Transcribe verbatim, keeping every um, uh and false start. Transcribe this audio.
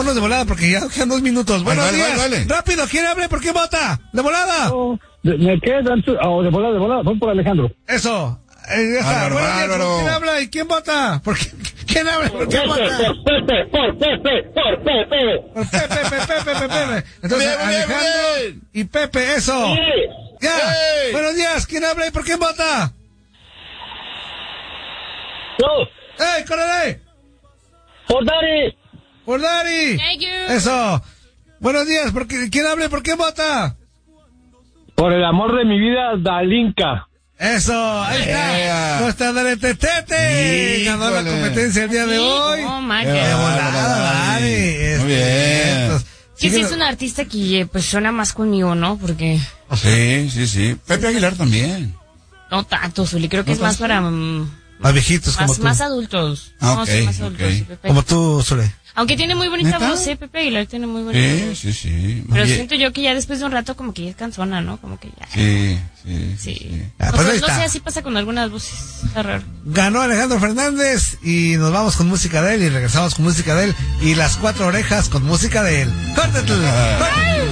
vámonos de volada porque ya quedan dos minutos. Buenos Vale, días. vale, vale. Rápido, ¿quién hable? ¿Por qué vota? ¡De volada! Oh, de, me quedan, oh, de volada, de volada, voy por Alejandro. Eso. Eh, ya está. Bárbaro, Buenos días, bárbaro. ¿por quién habla y quién vota? ¿Por qué? ¿Quién habla? ¿Por quién Pepe, vota? por Pepe, por Pepe, por Pepe. Por Pepe, Pepe, Pepe, Pepe, Pepe. Entonces, Muy bien, muy bien, Alejandro muy bien. y Pepe, eso. Sí. Ya. ¡Ey! Buenos días, ¿quién habla y por quién vota? Yo, ¡Ey, córrele! por Dari. ¡Por Dari! Thank you. Eso. Buenos días, ¿por qué? ¿Quién habla y por quién vota? Por el amor de mi vida, Dalinka. Eso, ahí está. Yeah. Nuestra Dari Tetete ganó la Híjole. competencia el día de hoy. Oh my Qué God. De volada, bárbaro, Dari. Dari. Este, Muy bien. entonces, Que sí síguenos- es un artista que eh, pues suena más conmigo, ¿no? Porque Sí, sí, sí. Pepe Aguilar también. no tanto, Zuli, creo que ¿No es más tanto? para mm, Más viejitos como más, tú. más adultos. Ah, No, ok, sí, más adultos, ok. sí, Pepe. Como tú, Sule. Aunque tiene muy bonita ¿Neta? voz, ¿eh? Pepe Aguilar tiene muy bonita Sí, voz. sí, sí. Pero Oye, siento yo que ya después de un rato como que ya es cansona, ¿no? Como que ya. Sí, sí, sí. Sí. sí. Ah, O pues sea, ahí no está. sé, así pasa con algunas voces. Está raro. Ganó Alejandro Fernández y nos vamos con música de él y regresamos con música de él y las cuatro orejas con música de él. ¡Córtatelo! ¡Córtatelo!